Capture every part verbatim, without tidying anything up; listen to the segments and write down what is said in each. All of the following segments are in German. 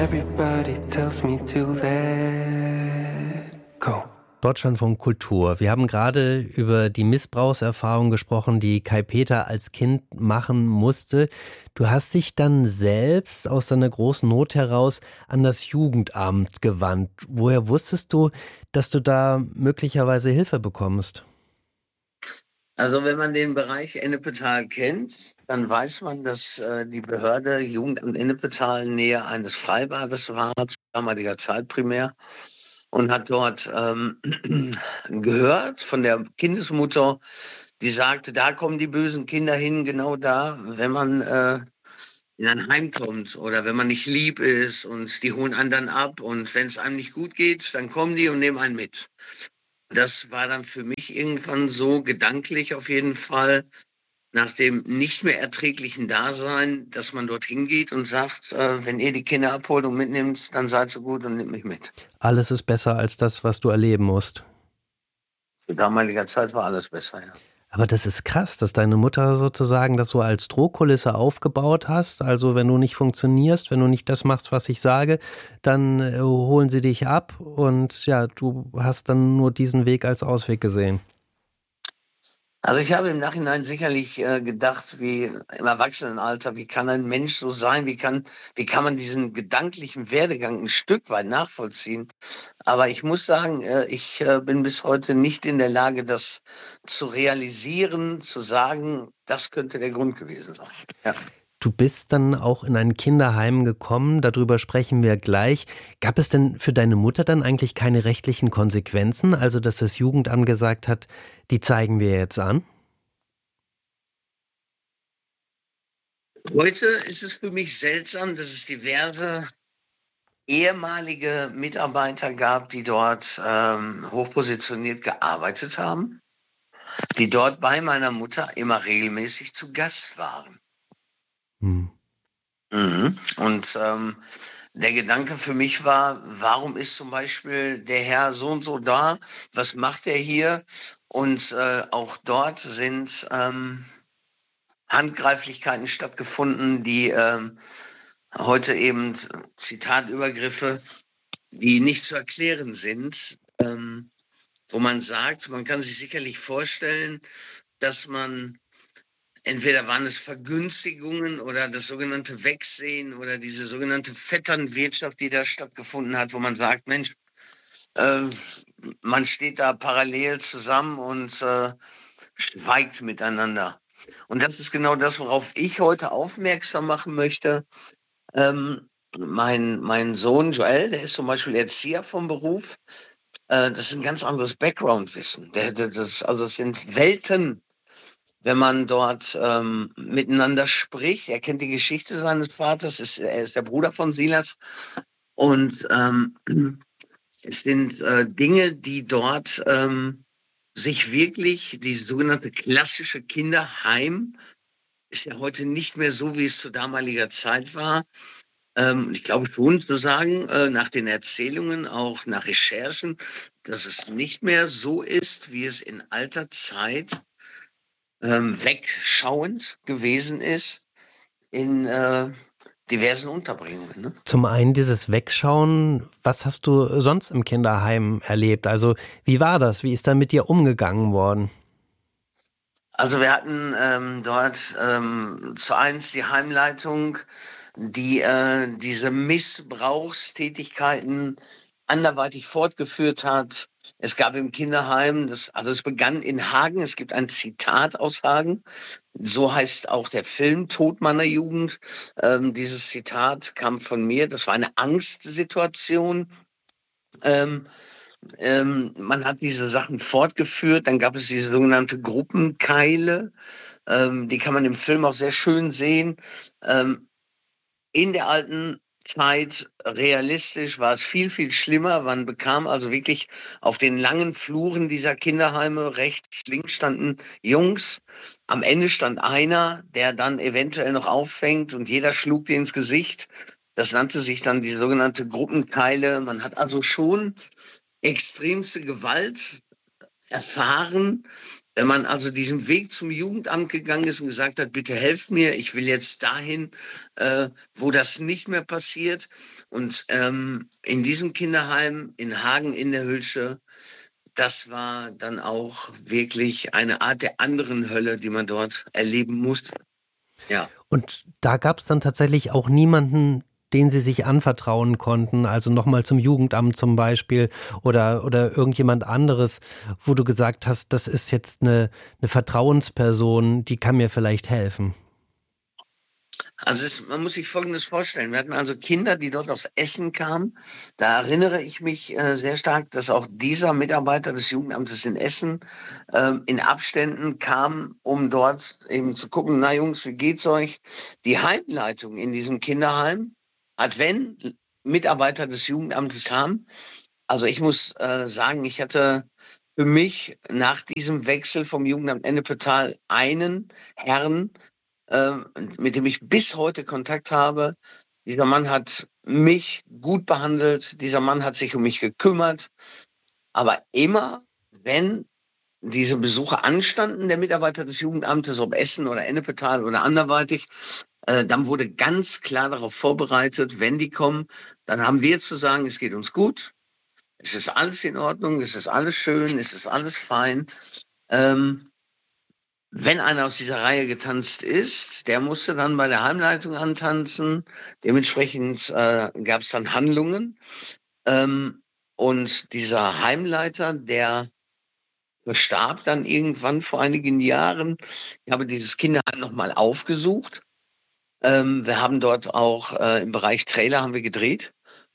everybody tells me to let go. Deutschlandfunk Kultur. Wir haben gerade über die Missbrauchserfahrung gesprochen, die Kai Peter als Kind machen musste. Du hast dich dann selbst aus deiner großen Not heraus an das Jugendamt gewandt. Woher wusstest du, dass du da möglicherweise Hilfe bekommst? Also wenn man den Bereich Ennepetal kennt, dann weiß man, dass äh, die Behörde Jugendamt Ennepetal nähe eines Freibades war, zu damaliger Zeit primär, und hat dort ähm, gehört von der Kindesmutter, die sagte, da kommen die bösen Kinder hin, genau da, wenn man äh, in ein Heim kommt oder wenn man nicht lieb ist und die holen einen dann ab und wenn es einem nicht gut geht, dann kommen die und nehmen einen mit. Das war dann für mich irgendwann so gedanklich auf jeden Fall, nach dem nicht mehr erträglichen Dasein, dass man dorthin geht und sagt, äh, wenn ihr die Kinder abholt und mitnimmt, dann seid so gut und nehmt mich mit. Alles ist besser als das, was du erleben musst. Zu damaliger Zeit war alles besser, ja. Aber das ist krass, dass deine Mutter sozusagen das so als Drohkulisse aufgebaut hast. Also wenn du nicht funktionierst, wenn du nicht das machst, was ich sage, dann äh, holen sie dich ab und ja, du hast dann nur diesen Weg als Ausweg gesehen. Also ich habe im Nachhinein sicherlich äh, gedacht, wie im Erwachsenenalter, wie kann ein Mensch so sein, wie kann, wie kann man diesen gedanklichen Werdegang ein Stück weit nachvollziehen. Aber ich muss sagen, äh, ich äh, bin bis heute nicht in der Lage, das zu realisieren, zu sagen, das könnte der Grund gewesen sein. Ja. Du bist dann auch in ein Kinderheim gekommen, darüber sprechen wir gleich. Gab es denn für deine Mutter dann eigentlich keine rechtlichen Konsequenzen? Also, dass das Jugendamt gesagt hat, die zeigen wir jetzt an? Heute ist es für mich seltsam, dass es diverse ehemalige Mitarbeiter gab, die dort ähm, hochpositioniert gearbeitet haben, die dort bei meiner Mutter immer regelmäßig zu Gast waren. Hm. Mhm. Und ähm, der Gedanke für mich war, warum ist zum Beispiel der Herr so und so da? Was macht er hier? Und äh, auch dort sind ähm, Handgreiflichkeiten stattgefunden, die ähm, heute eben Zitatübergriffe, die nicht zu erklären sind, ähm, wo man sagt, man kann sich sicherlich vorstellen, dass man entweder waren es Vergünstigungen oder das sogenannte Wegsehen oder diese sogenannte Vetternwirtschaft, die da stattgefunden hat, wo man sagt, Mensch, äh, man steht da parallel zusammen und äh, schweigt miteinander. Und das ist genau das, worauf ich heute aufmerksam machen möchte. Ähm, mein, mein Sohn Joel, der ist zum Beispiel Erzieher vom Beruf. Äh, das ist ein ganz anderes Background-Wissen. Der, der, das, also es sind Welten, wenn man dort ähm, miteinander spricht. Er kennt die Geschichte seines Vaters, ist, er ist der Bruder von Silas. Und ähm, es sind äh, Dinge, die dort ähm, sich wirklich, die sogenannte klassische Kinderheim, ist ja heute nicht mehr so, wie es zu damaliger Zeit war. Ähm, ich glaube schon zu sagen, äh, nach den Erzählungen, auch nach Recherchen, dass es nicht mehr so ist, wie es in alter Zeit ähm, wegschauend gewesen ist in äh, diversen Unterbringungen. Ne? Zum einen dieses Wegschauen, was hast du sonst im Kinderheim erlebt? Also wie war das? Wie ist da mit dir umgegangen worden? Also wir hatten ähm, dort ähm, zu eins die Heimleitung, die äh, diese Missbrauchstätigkeiten anderweitig fortgeführt hat. Es gab im Kinderheim, das, also es begann in Hagen, es gibt ein Zitat aus Hagen, so heißt auch der Film Tod meiner Jugend. Ähm, dieses Zitat kam von mir, das war eine Angstsituation. Ähm, ähm, man hat diese Sachen fortgeführt, dann gab es diese sogenannte Gruppenkeile, ähm, die kann man im Film auch sehr schön sehen. Ähm, in der alten Zeit realistisch war es viel, viel schlimmer. Man bekam also wirklich auf den langen Fluren dieser Kinderheime, rechts, links standen Jungs. Am Ende stand einer, der dann eventuell noch auffängt und jeder schlug dir ins Gesicht. Das nannte sich dann die sogenannte Gruppenkeile. Man hat also schon extremste Gewalt erfahren Wenn man also diesen Weg zum Jugendamt gegangen ist und gesagt hat, bitte helft mir, ich will jetzt dahin, äh, wo das nicht mehr passiert. Und ähm, in diesem Kinderheim in Hagen in der Hülsche, das war dann auch wirklich eine Art der anderen Hölle, die man dort erleben musste. Ja. Und da gab es dann tatsächlich auch niemanden, den Sie sich anvertrauen konnten, also nochmal zum Jugendamt zum Beispiel oder, oder irgendjemand anderes, wo du gesagt hast, das ist jetzt eine, eine Vertrauensperson, die kann mir vielleicht helfen? Also es, man muss sich Folgendes vorstellen. Wir hatten also Kinder, die dort aus Essen kamen. Da erinnere ich mich äh, sehr stark, dass auch dieser Mitarbeiter des Jugendamtes in Essen äh, in Abständen kam, um dort eben zu gucken, na Jungs, wie geht's euch? Die Heimleitung in diesem Kinderheim hat, wenn Mitarbeiter des Jugendamtes haben, also ich muss äh, sagen, ich hatte für mich nach diesem Wechsel vom Jugendamt Ennepetal einen Herrn, äh, mit dem ich bis heute Kontakt habe. Dieser Mann hat mich gut behandelt, dieser Mann hat sich um mich gekümmert, aber immer, wenn diese Besuche anstanden, der Mitarbeiter des Jugendamtes, ob Essen oder Ennepetal oder anderweitig, äh, dann wurde ganz klar darauf vorbereitet, wenn die kommen, dann haben wir zu sagen, es geht uns gut, es ist alles in Ordnung, es ist alles schön, es ist alles fein. Ähm, wenn einer aus dieser Reihe getanzt ist, der musste dann bei der Heimleitung antanzen. Dementsprechend äh, gab es dann Handlungen. Ähm, und dieser Heimleiter, der verstarb dann irgendwann vor einigen Jahren. Ich habe dieses Kinderheim nochmal aufgesucht. Ähm, wir haben dort auch äh, im Bereich Trailer haben wir gedreht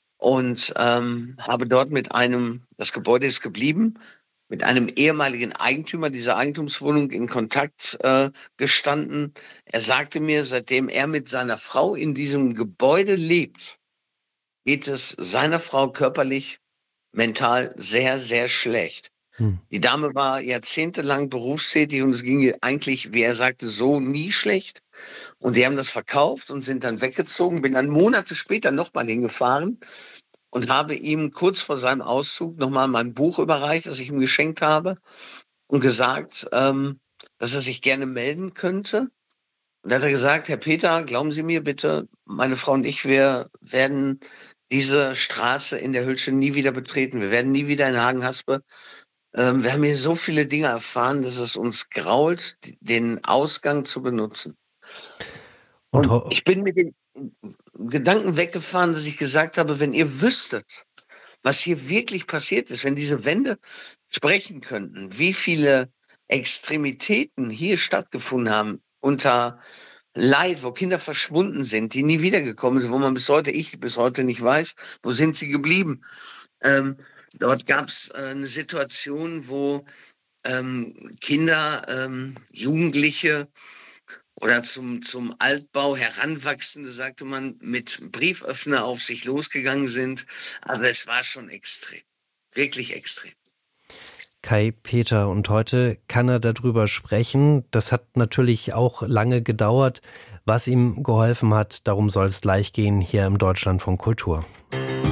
und ähm, habe dort mit einem, das Gebäude ist geblieben, mit einem ehemaligen Eigentümer dieser Eigentumswohnung in Kontakt äh, gestanden. Er sagte mir, seitdem er mit seiner Frau in diesem Gebäude lebt, geht es seiner Frau körperlich, mental sehr, sehr schlecht. Hm. Die Dame war jahrzehntelang berufstätig und es ging ihr eigentlich, wie er sagte, so nie schlecht. Und die haben das verkauft und sind dann weggezogen. Bin dann Monate später nochmal hingefahren und habe ihm kurz vor seinem Auszug nochmal mein Buch überreicht, das ich ihm geschenkt habe und gesagt, ähm, dass er sich gerne melden könnte. Und da hat er gesagt, Herr Peter, glauben Sie mir bitte, meine Frau und ich, wir werden diese Straße in der Hülsche nie wieder betreten. Wir werden nie wieder in Hagen-Haspe. Ähm, wir haben hier so viele Dinge erfahren, dass es uns grault, den Ausgang zu benutzen. Und, und ich bin mit den Gedanken weggefahren, dass ich gesagt habe, wenn ihr wüsstet, was hier wirklich passiert ist, wenn diese Wände sprechen könnten, wie viele Extremitäten hier stattgefunden haben unter Leid, wo Kinder verschwunden sind, die nie wiedergekommen sind, wo man bis heute, ich bis heute nicht weiß, wo sind sie geblieben. Ähm, dort gab es äh, eine Situation, wo ähm, Kinder, ähm, Jugendliche oder zum, zum Altbau Heranwachsende, sagte man, mit Brieföffner auf sich losgegangen sind. Also es war schon extrem, wirklich extrem. Kai Peter, und heute kann er darüber sprechen. Das hat natürlich auch lange gedauert. Was ihm geholfen hat, darum soll es gleich gehen hier im Deutschlandfunk Kultur.